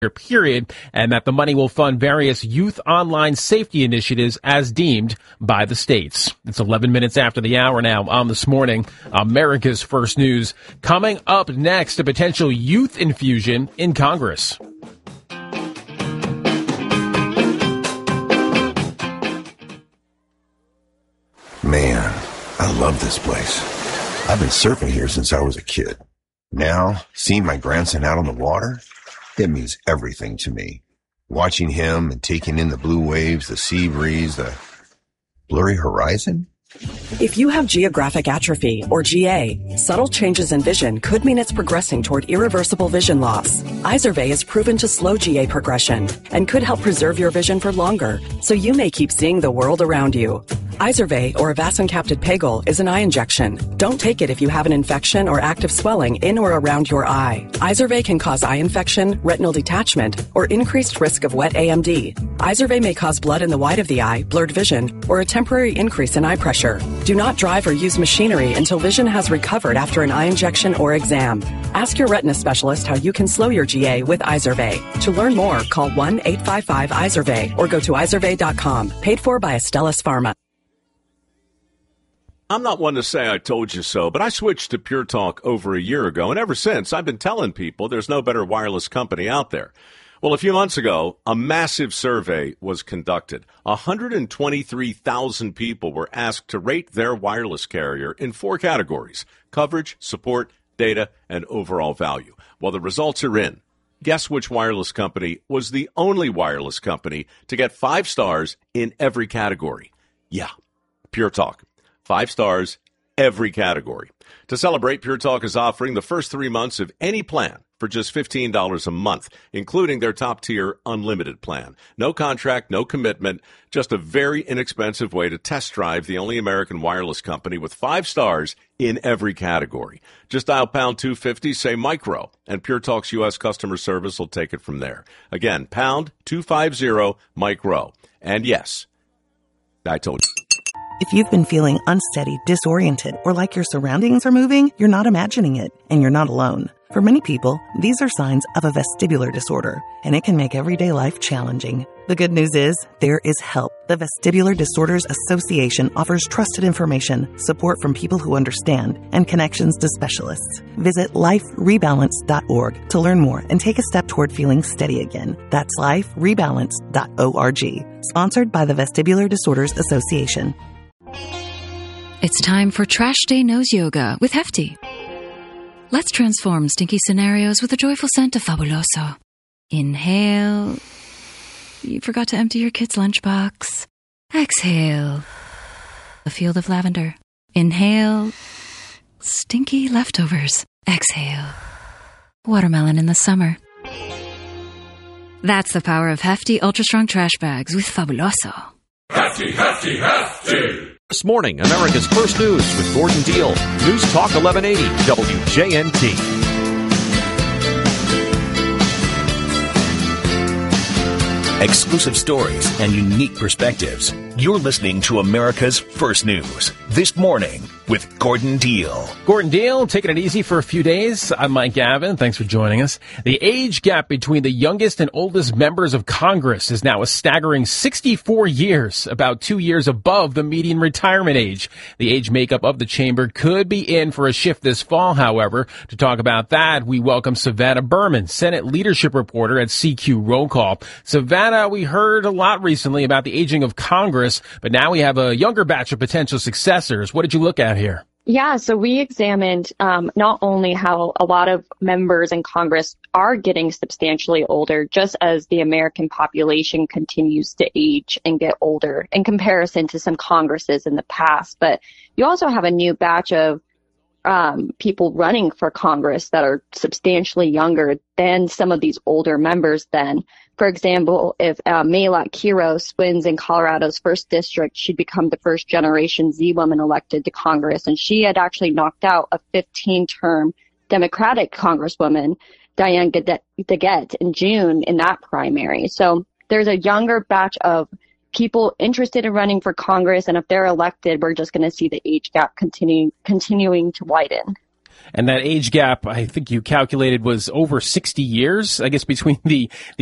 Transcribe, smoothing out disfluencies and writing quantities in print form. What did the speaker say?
period, and that the money will fund various youth online safety initiatives as deemed by the states. It's 11 minutes after the hour now on This Morning, America's First News. Coming up next, a potential youth infusion in Congress. Man, I love this place. I've been surfing here since I was a kid. Now, seeing my grandson out on the water, it means everything to me. Watching him and taking in the blue waves, the sea breeze, the blurry horizon. If you have geographic atrophy, or GA, subtle changes in vision could mean it's progressing toward irreversible vision loss. Izervay is proven to slow GA progression and could help preserve your vision for longer, so you may keep seeing the world around you. Izervay, or avacincaptad pegol, is an eye injection. Don't take it if you have an infection or active swelling in or around your eye. Izervay can cause eye infection, retinal detachment, or increased risk of wet AMD. Izervay may cause blood in the white of the eye, blurred vision, or a temporary increase in eye pressure. Do not drive or use machinery until vision has recovered after an eye injection or exam. Ask your retina specialist how you can slow your GA with Izervay. To learn more, call 1-855-IZERVAY or go to izervay.com. Paid for by Astellas Pharma. I'm not one to say I told you so, but I switched to Pure Talk over a year ago, and ever since, I've been telling people there's no better wireless company out there. Well, a few months ago, a massive survey was conducted. 123,000 people were asked to rate their wireless carrier in 4 categories: coverage, support, data, and overall value. Well, the results are in. Guess which wireless company was the only wireless company to get 5 stars in every category? Yeah, Pure Talk. 5 stars, every category. To celebrate, Pure Talk is offering the first 3 months of any plan for just $15 a month, including their top-tier unlimited plan. No contract, no commitment, just a very inexpensive way to test drive the only American wireless company with 5 stars in every category. Just dial pound 250, say micro, and Pure Talk's U.S. customer service will take it from there. Again, pound 250 micro. And yes, I told you. If you've been feeling unsteady, disoriented, or like your surroundings are moving, you're not imagining it, and you're not alone. For many people, these are signs of a vestibular disorder, and it can make everyday life challenging. The good news is, there is help. The Vestibular Disorders Association offers trusted information, support from people who understand, and connections to specialists. Visit liferebalance.org to learn more and take a step toward feeling steady again. That's liferebalance.org. Sponsored by the Vestibular Disorders Association. It's time for Trash Day Nose Yoga with Hefty. Let's transform stinky scenarios with a joyful scent of Fabuloso. Inhale. You forgot to empty your kid's lunchbox. Exhale. A field of lavender. Inhale. Stinky leftovers. Exhale. Watermelon in the summer. That's the power of Hefty Ultra Strong Trash Bags with Fabuloso. Hefty, Hefty, Hefty! This morning, America's First News with Gordon Deal. News Talk 1180 WJNT. Exclusive stories and unique perspectives. You're listening to America's First News. This morning with Gordon Deal. Gordon Deal, taking it easy for a few days. I'm Mike Gavin. Thanks for joining us. The age gap between the youngest and oldest members of Congress is now a staggering 64 years, about 2 years above the median retirement age. The age makeup of the chamber could be in for a shift this fall, however. To talk about that, we welcome Savannah Berman, Senate leadership reporter at CQ Roll Call. Savannah, we heard a lot recently about the aging of Congress, but now we have a younger batch of potential successors. What did you look at here? Yeah, so we examined not only how a lot of members in Congress are getting substantially older, just as the American population continues to age and get older in comparison to some Congresses in the past. But you also have a new batch of people running for Congress that are substantially younger than some of these older members then. For example, if Mayla Quiros wins in Colorado's 1st District, she'd become the first generation Z woman elected to Congress. And she had actually knocked out a 15-term Democratic Congresswoman, Diane Daggett, in June in that primary. So there's a younger batch of people interested in running for Congress. And if they're elected, we're just going to see the age gap continuing to widen. And that age gap, I think you calculated, was over 60 years, I guess, between the